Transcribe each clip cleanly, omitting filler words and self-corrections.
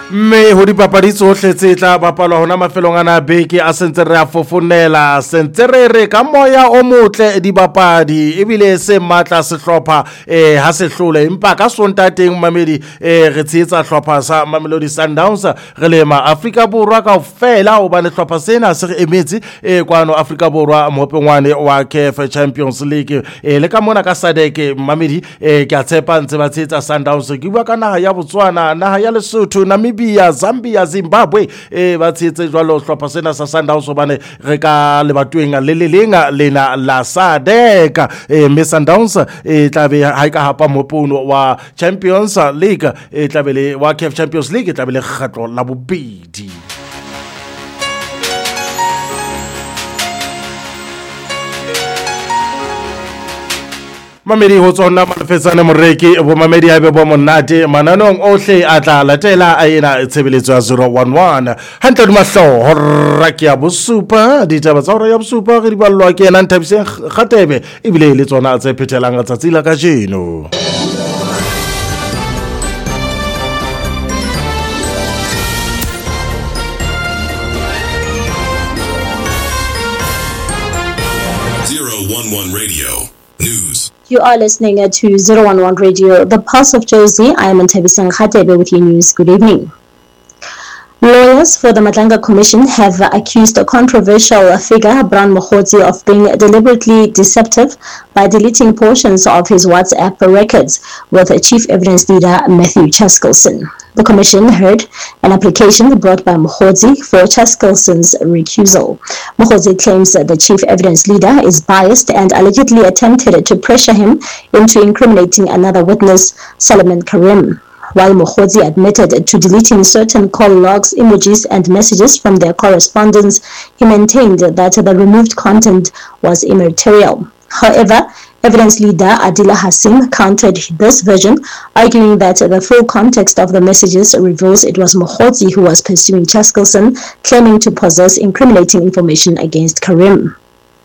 mme ho dipapadi tsohle tse tla bapalwa hona mafelong ana beke a sentse re a fofonela sentse re ka moya o motle dibapadi ebile se matla sehlopha ha se hlole empa ka sontateng mamedi re tshetsa hlopha sa Mamelodi Sundowns re le ma Afrika Borwa kaofela hobane hlopha sena se re emetse kwano Afrika Borwa mohopengwane wa CAF Champions League le ka mona ka Sadek mamedi ke a tshepa ntse ba tshetsa Sundowns ke bua ka naha ya Botswana, naha ya Lesotho, Namibia, Zambia, Zimbabwe ba tsetse jwalo hlopha sena sa Sundowns hobane re ka lebatweng le lenga lena la Sadek mme Sundowns tla be ha ka hapa mopuno wa Champions League tla be le wa CAF Champions League tla be le kgatlo la bobedi. Mamedi ho tsona malefetsane moreki bo mamedi a be bo monate mananong ohle a tla latela a ena tshebeletso ya 011 hantle dimahlo horaki ya bosupa ditaba tsa hore ya bosupa re di ballwa ke ena Nthabiseng Kgatebe ebile le tsona tse phethelang tsatsi la kajeno. Radio News. You are listening to 011 Radio, the Pulse of Jozi. I am Nthabiseng Kgatebe with your news. Good evening. Lawyers for the Matlanga Commission have accused a controversial figure, Bran Mokgotsi, of being deliberately deceptive by deleting portions of his WhatsApp records with Chief Evidence Leader Matthew Chaskelson. The Commission heard an application brought by Mokgotsi for Chaskelson's recusal. Mokgotsi claims that the Chief Evidence Leader is biased and allegedly attempted to pressure him into incriminating another witness, Solomon Karim. While Mokgotsi admitted to deleting certain call logs, images, and messages from their correspondence, he maintained that the removed content was immaterial. However, Evidence Leader Adila Hassim countered this version, arguing that the full context of the messages reveals it was Mokgotsi who was pursuing Chaskelson, claiming to possess incriminating information against Karim.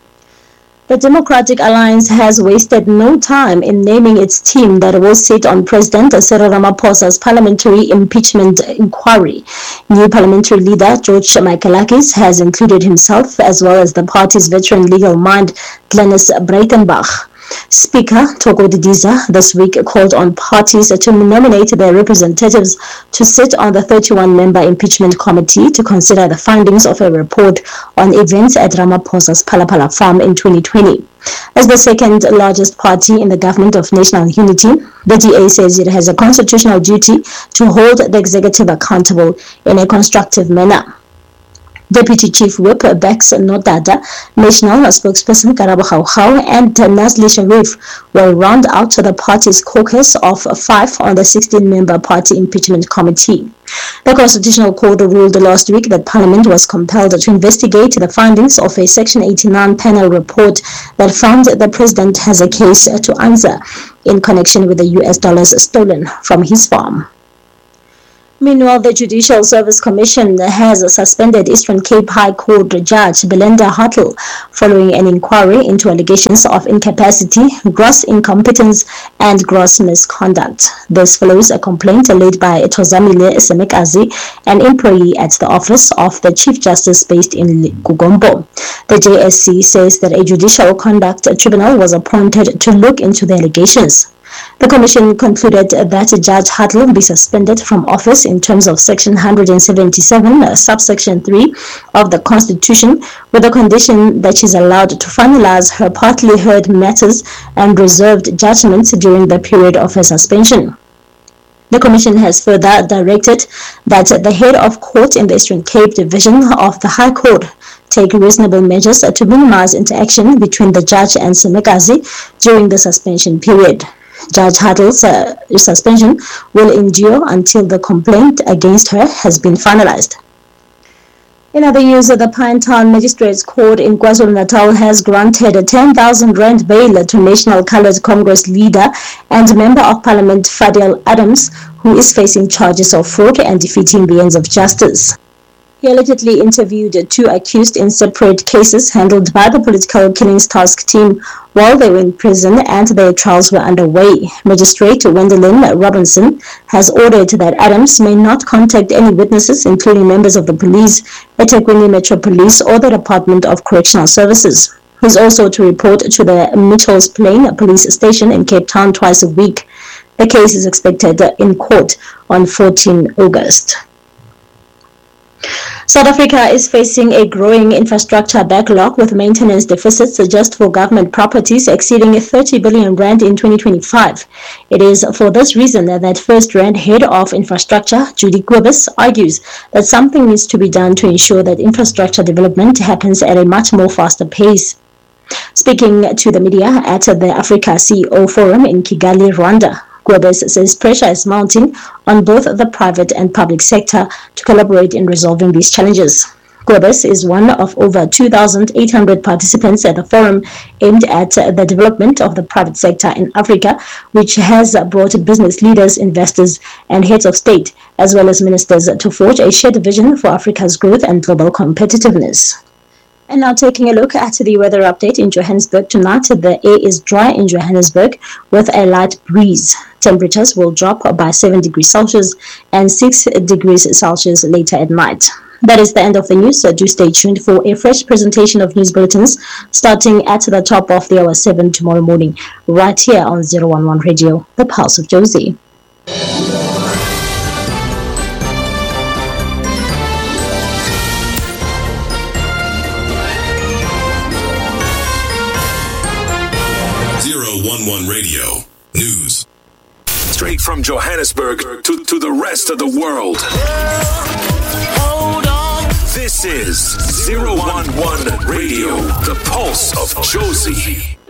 The Democratic Alliance has wasted no time in naming its team that will sit on President Cyril Ramaphosa's parliamentary impeachment inquiry. New parliamentary leader George Michaelakis has included himself as well as the party's veteran legal mind Glenis Breitenbach. Speaker Thoko Didiza this week called on parties to nominate their representatives to sit on the 31-member impeachment committee to consider the findings of a report on events at Ramaphosa's Palapala farm in 2020. As the second largest party in the government of national unity, the DA says it has a constitutional duty to hold the executive accountable in a constructive manner. Deputy Chief Whip Bex Nodada, National Spokesperson Karabo Khawkhau, and Nazli Sharif will round out the party's caucus of 5 on the 16-member party impeachment committee. The Constitutional Court ruled last week that Parliament was compelled to investigate the findings of a Section 89 panel report that found the President has a case to answer in connection with the US dollars stolen from his farm. Meanwhile, the Judicial Service Commission has suspended Eastern Cape High Court Judge Belinda Hartl following an inquiry into allegations of incapacity, gross incompetence, and gross misconduct. This follows a complaint laid by Thozamile Semekazi, an employee at the office of the Chief Justice based in Gugombo. The JSC says that a judicial conduct tribunal was appointed to look into the allegations. The Commission concluded that Judge Hartl be suspended from office in terms of Section 177, subsection 3 of the Constitution, with the condition that she is allowed to finalize her partly heard matters and reserved judgments during the period of her suspension. The Commission has further directed that the head of court in the Eastern Cape Division of the High Court take reasonable measures to minimize interaction between the judge and Semekazi during the suspension period. Judge Hartl's suspension will endure until the complaint against her has been finalized. In other news, the Pinetown Magistrates Court in KwaZulu-Natal has granted a 10,000 rand bail to National Coloured Congress leader and Member of Parliament Fadel Adams, who is facing charges of fraud and defeating the ends of justice. He allegedly interviewed 2 accused in separate cases handled by the Political Killings Task Team while they were in prison and their trials were underway. Magistrate Wendelin Robinson has ordered that Adams may not contact any witnesses, including members of the police, eThekwini Metro Police, or the Department of Correctional Services. He's also to report to the Mitchells Plain Police Station in Cape Town twice a week. The case is expected in court on 14 August. South Africa is facing a growing infrastructure backlog with maintenance deficits just for government properties exceeding 30 billion rand in 2025. It is for this reason that First Rand Head of Infrastructure, Judy Kobus, argues that something needs to be done to ensure that infrastructure development happens at a much more faster pace. Speaking to the media at the Africa CEO Forum in Kigali, Rwanda, Kobus says pressure is mounting on both the private and public sector to collaborate in resolving these challenges. Kobus is one of over 2,800 participants at the forum aimed at the development of the private sector in Africa, which has brought business leaders, investors, and heads of state, as well as ministers, to forge a shared vision for Africa's growth and global competitiveness. And now taking a look at the weather update in Johannesburg tonight. The air is dry in Johannesburg with a light breeze. Temperatures will drop by 7 degrees Celsius and 6 degrees Celsius later at night. That is the end of the news. So do stay tuned for a fresh presentation of news bulletins starting at the top of the hour 7 tomorrow morning, right here on 011 Radio, the Pulse of Jozi. Radio News. Straight from Johannesburg to the rest of the world. Hold on. This is 011 Radio, the Pulse of Jozi.